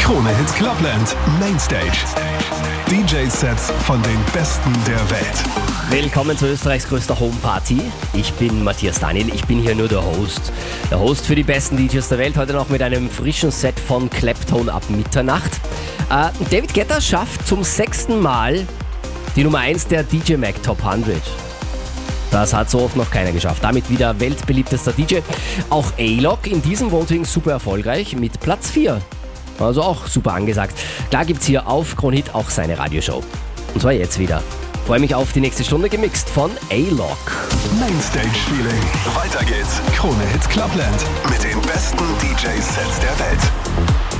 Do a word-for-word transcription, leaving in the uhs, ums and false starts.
Krone Hit Clubland Mainstage. D J-Sets von den Besten der Welt. Willkommen zu Österreichs größter Homeparty. Ich bin Matthias Daniel, ich bin hier nur der Host. Der Host für die besten D Js der Welt, heute noch mit einem frischen Set von Clapton ab Mitternacht. Äh, David Guetta schafft zum sechsten Mal die Nummer eins der D J Mag Top hundert. Das hat so oft noch keiner geschafft. Damit wieder weltbeliebtester D J. Auch A-Lock in diesem Voting super erfolgreich mit Platz vier. Also auch super angesagt. Klar gibt's hier auf Krone Hit auch seine Radioshow. Und zwar jetzt wieder. Freue mich auf die nächste Stunde gemixt von A-Lock. Mainstage Feeling. Weiter geht's. Krone Hit Clubland mit den besten D J-Sets der Welt.